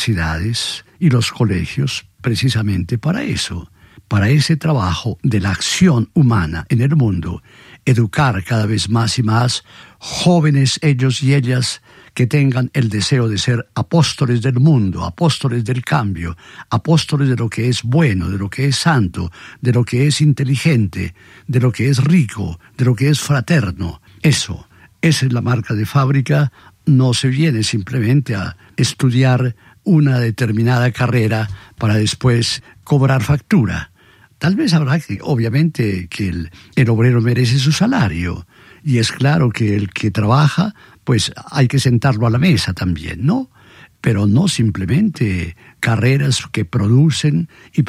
universidades y los colegios precisamente para eso, para ese trabajo de la acción humana en el mundo, educar cada vez más y más jóvenes ellos y ellas que tengan el deseo de ser apóstoles del mundo, apóstoles del cambio, apóstoles de lo que es bueno, de lo que es santo, de lo que es inteligente, de lo que es rico, de lo que es fraterno. Esa es la marca de fábrica. No se viene simplemente a estudiar una determinada carrera para después cobrar factura. Tal vez habrá que, obviamente, que el obrero merece su salario, y es claro que el que trabaja, pues hay que sentarlo a la mesa también, ¿no? Pero no simplemente carreras que producen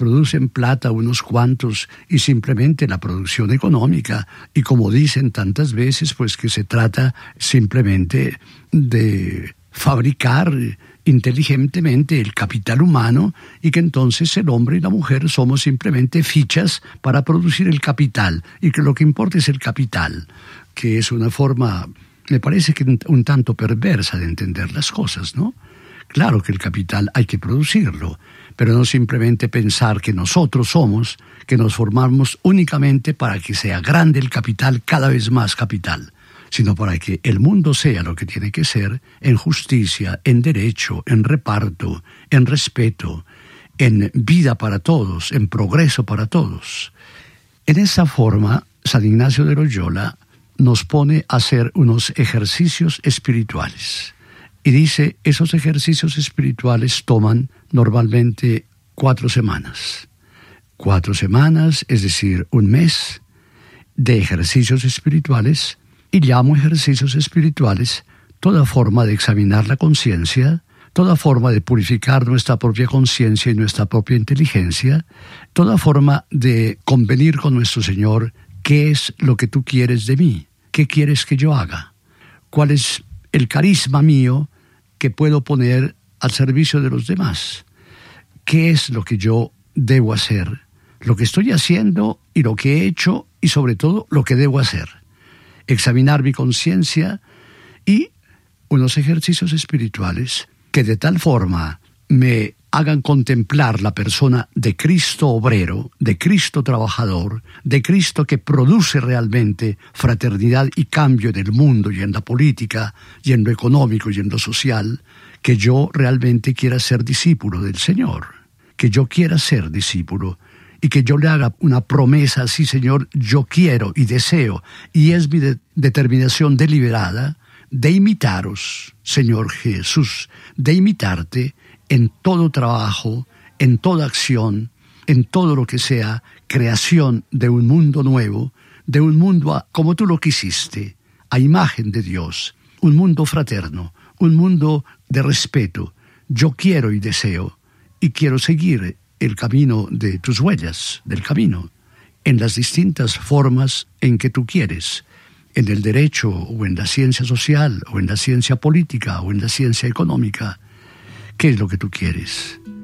plata unos cuantos y simplemente la producción económica. Y como dicen tantas veces, pues que se trata simplemente de fabricar inteligentemente el capital humano y que entonces el hombre y la mujer somos simplemente fichas para producir el capital y que lo que importa es el capital, que es una forma, me parece que un tanto perversa de entender las cosas, ¿no? Claro que el capital hay que producirlo, pero no simplemente pensar que nosotros somos, que nos formamos únicamente para que sea grande el capital, cada vez más capital, sino para que el mundo sea lo que tiene que ser en justicia, en derecho, en reparto, en respeto, en vida para todos, en progreso para todos. En esa forma, San Ignacio de Loyola nos pone a hacer unos ejercicios espirituales. Y dice, esos ejercicios espirituales toman normalmente 4 semanas. 4 semanas, es decir, un mes de ejercicios espirituales. Y llamo ejercicios espirituales toda forma de examinar la conciencia, toda forma de purificar nuestra propia conciencia y nuestra propia inteligencia, toda forma de convenir con nuestro Señor qué es lo que tú quieres de mí, qué quieres que yo haga, cuál es el carisma mío que puedo poner al servicio de los demás, qué es lo que yo debo hacer, lo que estoy haciendo y lo que he hecho y sobre todo lo que debo hacer. Examinar mi conciencia y unos ejercicios espirituales que de tal forma me hagan contemplar la persona de Cristo obrero, de Cristo trabajador, de Cristo que produce realmente fraternidad y cambio en el mundo y en la política y en lo económico y en lo social, que yo realmente quiera ser discípulo del Señor, que yo quiera ser discípulo y que yo le haga una promesa así, Señor, yo quiero y deseo, y es mi determinación deliberada de imitaros, Señor Jesús, de imitarte en todo trabajo, en toda acción, en todo lo que sea creación de un mundo nuevo, de un mundo como tú lo quisiste, a imagen de Dios, un mundo fraterno, un mundo de respeto. Yo quiero y deseo, y quiero seguir el camino de tus huellas, del camino, en las distintas formas en que tú quieres, en el derecho o en la ciencia social o en la ciencia política o en la ciencia económica. ¿Qué es lo que tú quieres?